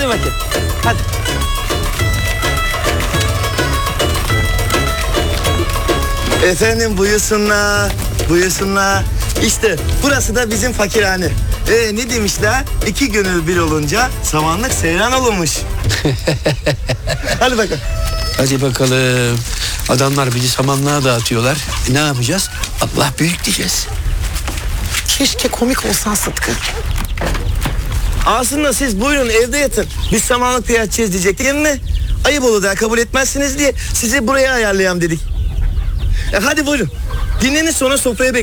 Hadi bakayım. Hadi. Efendim buyursunlar. Buyursunlar. İşte burası da bizim fakirhane. Ne demişler? 2 gönül bir olunca samanlık seyran olurmuş. Hadi bakalım. Hadi bakalım. Adamlar bizi samanlığa dağıtıyorlar. Ne yapacağız? Allah büyük diyeceğiz. Keşke komik olsan Sıtkı. Aslında siz buyurun evde yatın. Biz samanlıkta yatacağız diyecektik mi? Ayıp olur da kabul etmezsiniz diye sizi buraya ayarlayalım dedik. Hadi buyurun. Dinlenin sonra sofraya